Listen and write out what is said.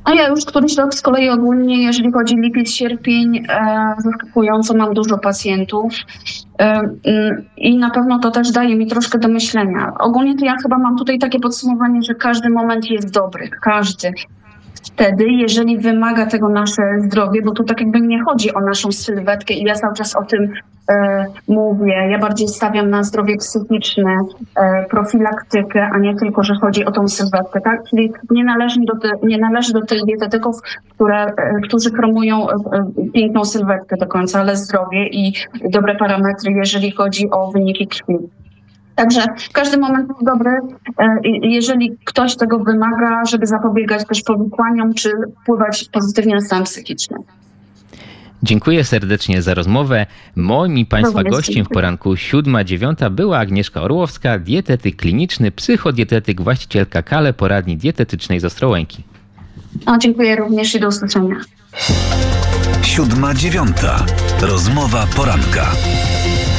No ja już któryś rok z kolei ogólnie, jeżeli chodzi lipiec, sierpień, zaskakująco mam dużo pacjentów i na pewno to też daje mi troszkę do myślenia. Ogólnie to ja chyba mam tutaj takie podsumowanie, że każdy moment jest dobry, każdy. Wtedy, jeżeli wymaga tego nasze zdrowie, bo tu tak jakby nie chodzi o naszą sylwetkę i ja cały czas o tym mówię, ja bardziej stawiam na zdrowie psychiczne, profilaktykę, a nie tylko, że chodzi o tą sylwetkę, tak? Czyli nie należy do tych dietetyków, którzy promują piękną sylwetkę do końca, ale zdrowie i dobre parametry, jeżeli chodzi o wyniki krwi. Także każdy moment jest dobry, jeżeli ktoś tego wymaga, żeby zapobiegać też powikłaniom, czy wpływać pozytywnie na stan psychiczny. Dziękuję serdecznie za rozmowę. Moim i Państwa Również gościem w dziękuję. poranku 7-9 była Agnieszka Orłowska, dietetyk kliniczny, psychodietetyk, właścicielka Kale Poradni Dietetycznej z Ostrołęki. No, dziękuję również i do usłyszenia. 7-9. Rozmowa poranka.